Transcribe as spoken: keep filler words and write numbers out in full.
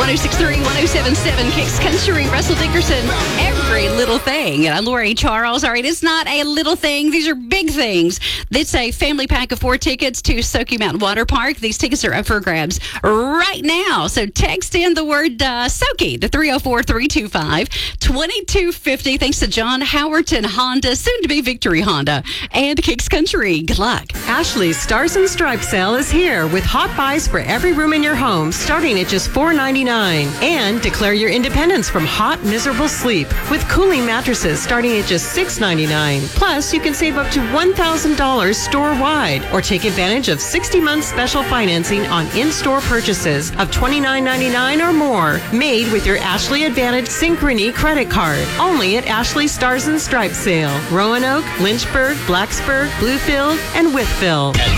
one oh six three, one oh seven seven, Kicks Country, Russell Dickerson, Every Little Thing. And I'm Lori Charles. All right, it's not a little thing. These are big things. It's a family pack of four tickets to Soaky Mountain Water Park. These tickets are up for grabs right now. So text in the word uh, Soaky to three oh four, three two five, two two five oh. Thanks to John Howerton Honda, soon to be Victory Honda, and Kicks Country. Good luck. Ashley's Stars and Stripes sale is here with hot buys for every room in your home starting at just four ninety-nine. And declare your independence from hot, miserable sleep with cooling mattresses starting at just six ninety-nine. Plus, you can save up to one thousand dollars store-wide or take advantage of sixty months special financing on in-store purchases of twenty-nine ninety-nine or more made with your Ashley Advantage Synchrony credit card. Only at Ashley's Stars and Stripes sale. Roanoke, Lynchburg, Blacksburg, Bluefield, and Wytheville.